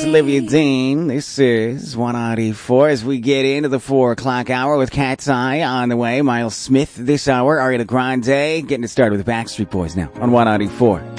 That's Olivia Dean. This is 194 as we get into the 4 o'clock hour with Cat's Eye on the way. Miles Smith this hour. Ariana Grande getting it started with the Backstreet Boys now on 194.